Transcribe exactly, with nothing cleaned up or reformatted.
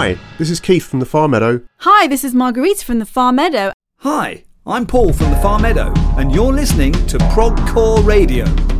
Hi, this is Keith from the Far Meadow. Hi, this is Margarita from the Far Meadow. Hi, I'm Paul from the Far Meadow, and you're listening to Progcore Radio.